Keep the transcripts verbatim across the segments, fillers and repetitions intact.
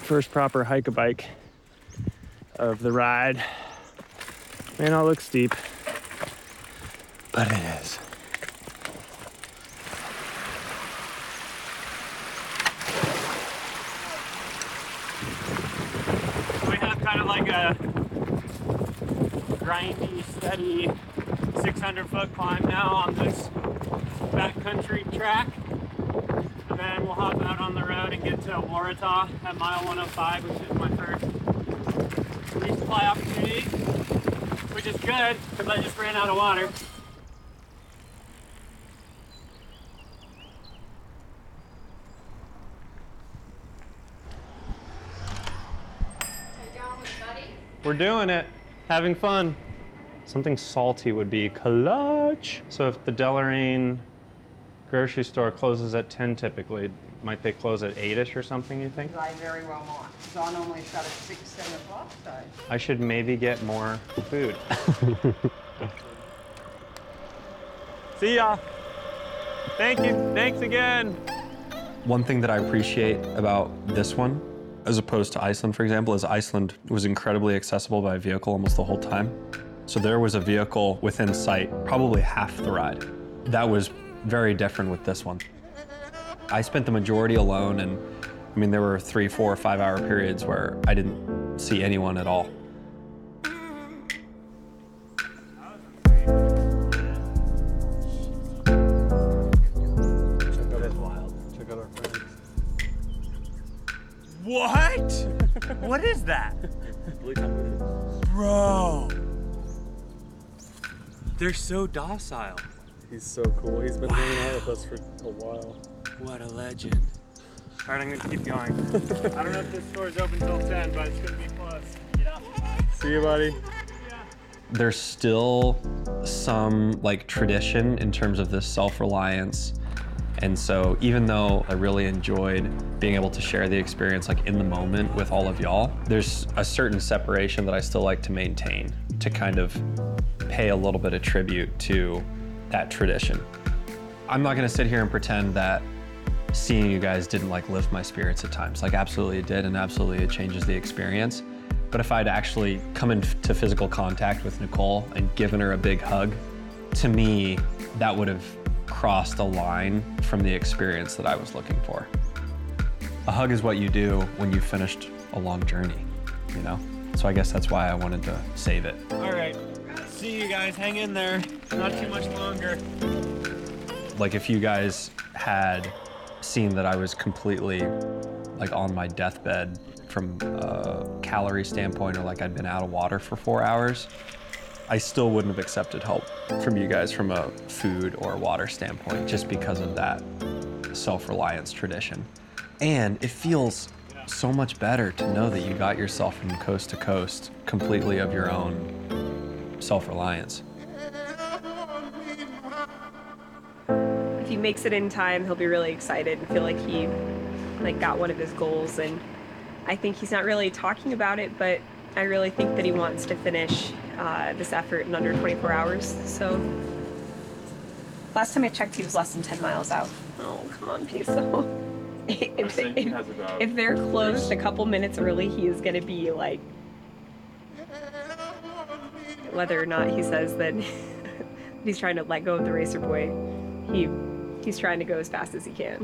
first proper hike-a-bike of the ride. May not look steep, but it is. We have kind of like a grindy, steady six hundred foot climb now on this backcountry track. And then we'll hop out on the road and get to Waratah at mile one oh five, which is my first resupply opportunity, which is good because I just ran out of water. We're doing it, having fun. Something salty would be clutch. So if the Deloraine grocery store closes at ten typically, might they close at eight-ish or something, you think? They very well might, because I normally shut at six, seven o'clock, so. I should maybe get more food. See ya. Thank you, thanks again. One thing that I appreciate about this one, as opposed to Iceland, for example, is Iceland was incredibly accessible by vehicle almost the whole time. So there was a vehicle within sight, probably half the ride. That was very different with this one. I spent the majority alone, and I mean, there were three, four, five hour periods where I didn't see anyone at all. What? What is that? Bro. They're so docile. He's so cool. He's been wow. hanging out with us for a while. What a legend. All right, I'm gonna keep going. I don't know if this store is open till ten, but it's gonna be close. Get up. See you, buddy. There's still some like tradition in terms of this self-reliance. And so even though I really enjoyed being able to share the experience like in the moment with all of y'all, there's a certain separation that I still like to maintain to kind of pay a little bit of tribute to that tradition. I'm not gonna sit here and pretend that seeing you guys didn't like lift my spirits at times. Like absolutely it did, and absolutely it changes the experience. But if I'd actually come into physical contact with Nicole and given her a big hug, to me, that would have crossed a line from the experience that I was looking for. A hug is what you do when you've finished a long journey, you know? So I guess that's why I wanted to save it. All right, see you guys, hang in there. Not too much longer. Like if you guys had seen that I was completely like on my deathbed from a calorie standpoint, or like I'd been out of water for four hours, I still wouldn't have accepted help from you guys from a food or water standpoint, just because of that self-reliance tradition. And it feels so much better to know that you got yourself from coast to coast completely of your own self-reliance. If he makes it in time, he'll be really excited and feel like he like got one of his goals. And I think he's not really talking about it, but I really think that he wants to finish uh, this effort in under twenty-four hours. So last time I checked, he was less than ten miles out. Oh, come on, Peso. if, they, if, if they're closed a couple minutes early, he is going to be like, whether or not he says that he's trying to let go of the racer boy, he he's trying to go as fast as he can.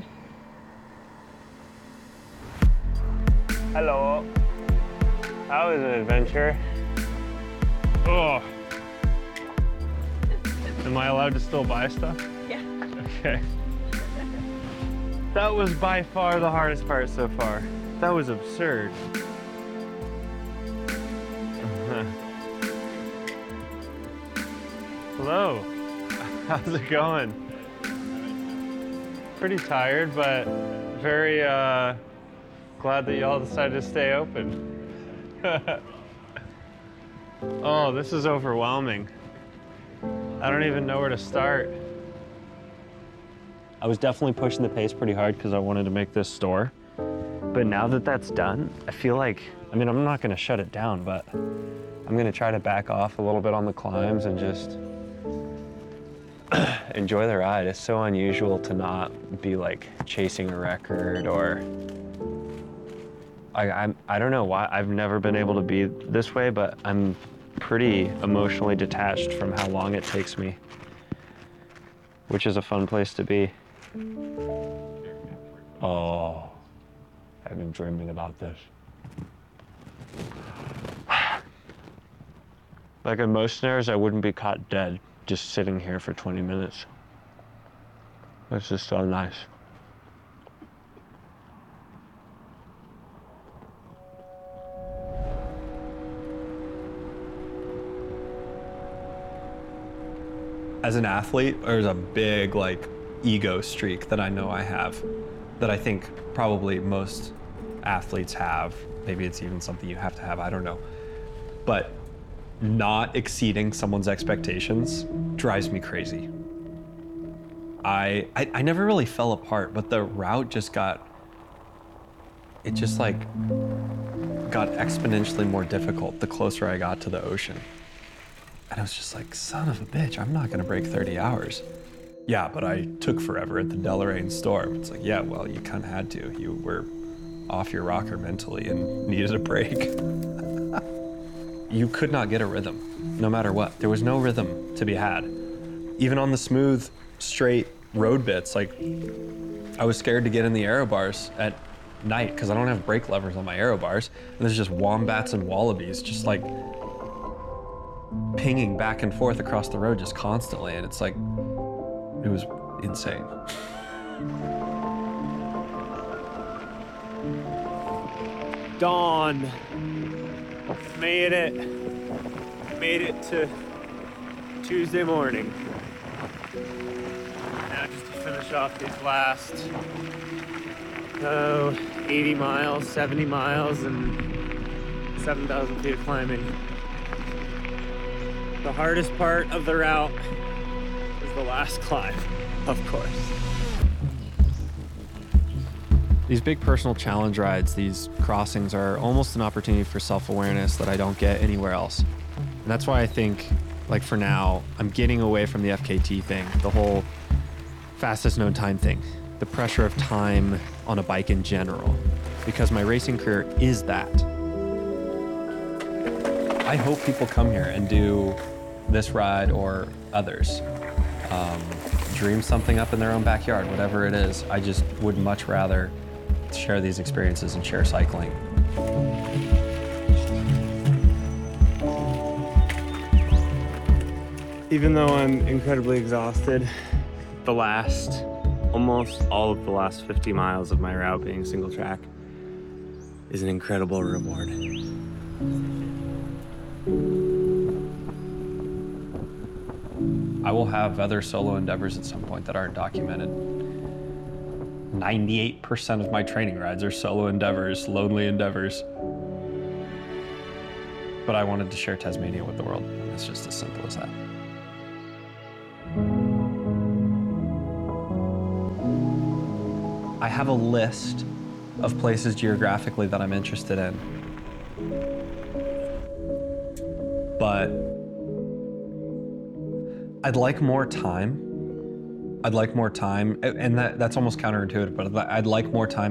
Hello. That was an adventure. Oh. Am I allowed to still buy stuff? Yeah. Okay. That was by far the hardest part so far. That was absurd. Uh-huh. Hello. How's it going? Pretty tired, but very uh, glad that y'all decided to stay open. Oh, this is overwhelming. I don't even know where to start. I was definitely pushing the pace pretty hard because I wanted to make this store. But now that that's done, I feel like, I mean, I'm not gonna shut it down, but I'm gonna try to back off a little bit on the climbs and just enjoy the ride. It's so unusual to not be like chasing a record or I, I'm, I don't know why, I've never been able to be this way, but I'm pretty emotionally detached from how long it takes me, which is a fun place to be. Oh, I've been dreaming about this. Like in most scenarios, I wouldn't be caught dead just sitting here for twenty minutes. It's just so nice. As an athlete, there's a big like ego streak that I know I have, that I think probably most athletes have. Maybe it's even something you have to have, I don't know. But not exceeding someone's expectations drives me crazy. I, I, I never really fell apart, but the route just got, it just like got exponentially more difficult the closer I got to the ocean. And I was just like, son of a bitch, I'm not gonna break thirty hours. Yeah, but I took forever at the Deloraine storm. It's like, yeah, well, you kind of had to. You were off your rocker mentally and needed a break. You could not get a rhythm, no matter what. There was no rhythm to be had. Even on the smooth, straight road bits, like, I was scared to get in the aero bars at night because I don't have brake levers on my aero bars. And there's just wombats and wallabies just like pinging back and forth across the road just constantly. And it's like, it was insane. Dawn. Made it. Made it to Tuesday morning. Now just to finish off these last, oh, eighty miles, seventy miles, and seven thousand feet of climbing. The hardest part of the route is the last climb, of course. These big personal challenge rides, these crossings, are almost an opportunity for self-awareness that I don't get anywhere else. And that's why I think, like for now, I'm getting away from the F K T thing, the whole fastest known time thing, the pressure of time on a bike in general, because my racing career is that. I hope people come here and do this ride or others. Um, dream something up in their own backyard, whatever it is. I just would much rather share these experiences and share cycling. Even though I'm incredibly exhausted, the last, almost all of the last fifty miles of my route being single track is an incredible reward. I will have other solo endeavors at some point that aren't documented. ninety-eight percent of my training rides are solo endeavors, lonely endeavors. But I wanted to share Tasmania with the world. It's just as simple as that. I have a list of places geographically that I'm interested in. But I'd like more time. I'd like more time, and that, that's almost counterintuitive, but I'd like more time